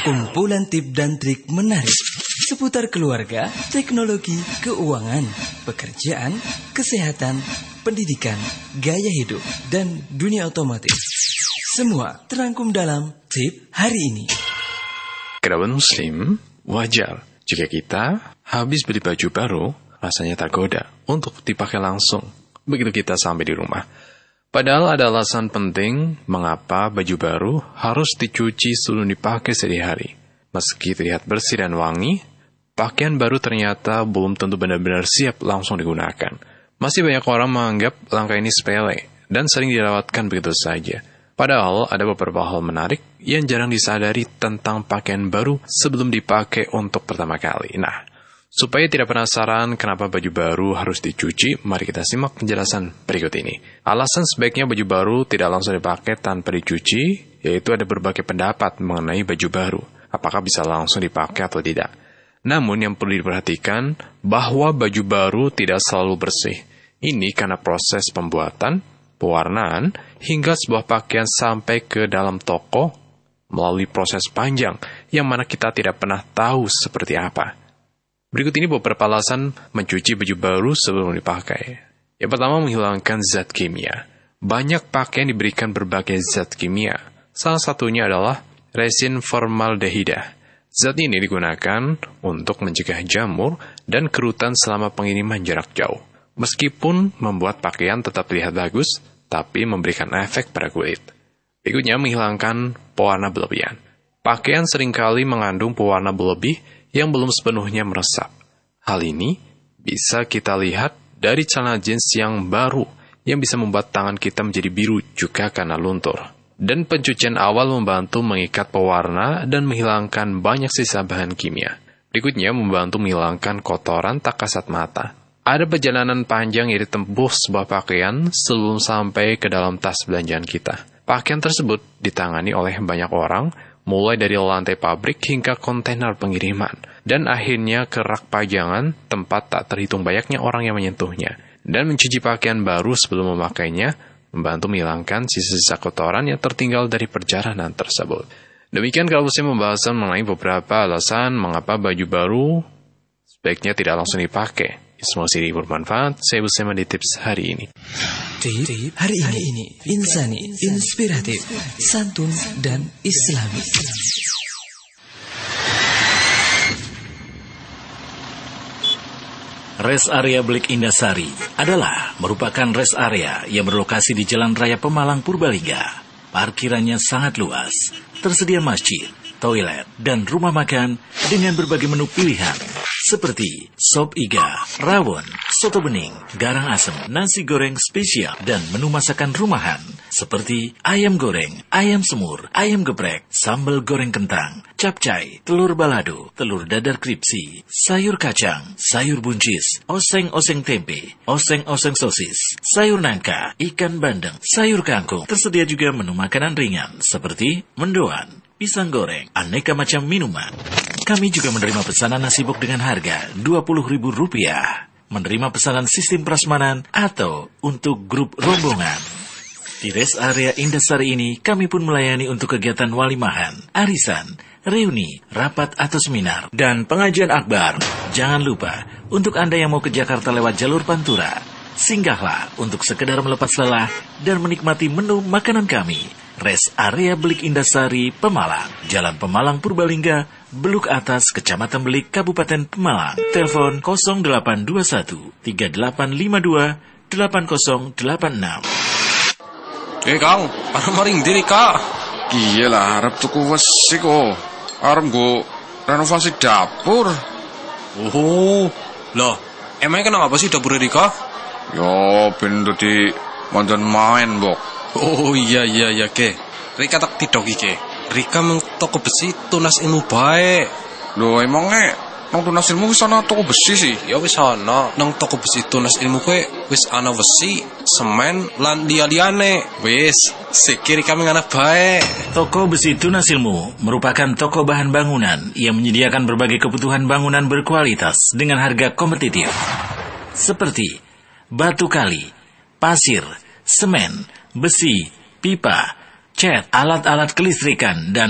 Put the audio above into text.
Kumpulan tip dan trik menarik seputar keluarga, teknologi, keuangan, pekerjaan, kesehatan, pendidikan, gaya hidup, dan dunia otomotif. Semua terangkum dalam tip hari ini. Kerabat Muslim, wajar jika kita habis beli baju baru, rasanya tergoda untuk dipakai langsung begitu kita sampai di rumah. Padahal ada alasan penting mengapa baju baru harus dicuci sebelum dipakai sehari-hari. Meski terlihat bersih dan wangi, pakaian baru ternyata belum tentu benar-benar siap langsung digunakan. Masih banyak orang menganggap langkah ini sepele dan sering dilewatkan begitu saja. Padahal ada beberapa hal menarik yang jarang disadari tentang pakaian baru sebelum dipakai untuk pertama kali. Nah, supaya tidak penasaran kenapa baju baru harus dicuci, mari kita simak penjelasan berikut ini. Alasan sebaiknya baju baru tidak langsung dipakai tanpa dicuci, yaitu ada berbagai pendapat mengenai baju baru. Apakah bisa langsung dipakai atau tidak. Namun yang perlu diperhatikan bahwa baju baru tidak selalu bersih. Ini karena proses pembuatan, pewarnaan, hingga sebuah pakaian sampai ke dalam toko melalui proses panjang yang mana kita tidak pernah tahu seperti apa. Berikut ini beberapa alasan mencuci baju baru sebelum dipakai. Yang pertama, menghilangkan zat kimia. Banyak pakaian diberikan berbagai zat kimia. Salah satunya adalah resin formaldehida. Zat ini digunakan untuk mencegah jamur dan kerutan selama pengiriman jarak jauh. Meskipun membuat pakaian tetap terlihat bagus, tapi memberikan efek pada kulit. Berikutnya, menghilangkan pewarna berlebihan. Pakaian seringkali mengandung pewarna berlebih yang belum sepenuhnya meresap. Hal ini bisa kita lihat dari celana jeans yang baru yang bisa membuat tangan kita menjadi biru juga karena luntur. Dan pencucian awal membantu mengikat pewarna dan menghilangkan banyak sisa bahan kimia. Berikutnya, membantu menghilangkan kotoran tak kasat mata. Ada perjalanan panjang yang ditempuh sebuah pakaian sebelum sampai ke dalam tas belanjaan kita. Pakaian tersebut ditangani oleh banyak orang, mulai dari lantai pabrik hingga kontainer pengiriman, dan akhirnya ke rak pajangan, tempat tak terhitung banyaknya orang yang menyentuhnya. Dan mencuci pakaian baru sebelum memakainya, membantu menghilangkan sisa-sisa kotoran yang tertinggal dari perjalanan tersebut. Demikian kalau saya membahas mengenai beberapa alasan mengapa baju baru sebaiknya tidak langsung dipakai. Semoga ini bermanfaat. Saya bersama di tips hari ini. Tip hari ini insani, inspiratif, santun, dan islami. Rest Area Blik Indasari adalah merupakan rest area yang berlokasi di Jalan Raya Pemalang, Purbalingga. Parkirannya sangat luas, tersedia masjid, toilet, dan rumah makan dengan berbagai menu pilihan seperti sop iga, rawon, soto bening, garang asem, nasi goreng spesial, dan menu masakan rumahan seperti ayam goreng, ayam semur, ayam geprek, sambal goreng kentang, capcay, telur balado, telur dadar kripsi, sayur kacang, sayur buncis, oseng-oseng tempe, oseng-oseng sosis, sayur nangka, ikan bandeng, sayur kangkung. Tersedia juga menu makanan ringan seperti mendoan, pisang goreng, aneka macam minuman. Kami juga menerima pesanan nasi bok dengan harga Rp20.000. Menerima pesanan sistem prasmanan atau untuk grup rombongan. Di rest area Indasari ini, kami pun melayani untuk kegiatan walimahan, arisan, reuni, rapat atau seminar, dan pengajian akbar. Jangan lupa, untuk Anda yang mau ke Jakarta lewat jalur Pantura, singgahlah untuk sekedar melepas lelah dan menikmati menu makanan kami. Rest Area Belik Indasari, Pemalang, Jalan Pemalang, Purbalingga, Beluk Atas, Kecamatan Belik, Kabupaten Pemalang. Telepon 0821 3852 8086. Kang, arep maring diri, Kak. Iya lah, arep tuku wesi kok. Arep nggo renovasi dapur. Oh, loh, emangnya kenapa sih dapur ini, Kak? Yo, ben dadi mandan main, Bok. Oh iya, Ke. Rika tak tidok iki. Rika meng toko besi tunas ilmu bae. Loh, emangnya nang tunas ilmu wis ana toko besi sih? Ya wis ana, nang toko besi tunas ilmu kuwi wis ana besi, semen lan liya-liyane. Wis, sikir kami ngana bae. Toko Besi Tunas Ilmu merupakan toko bahan bangunan yang menyediakan berbagai kebutuhan bangunan berkualitas dengan harga kompetitif. Seperti batu kali, pasir, semen, besi, pipa, cat, alat-alat kelistrikan, dan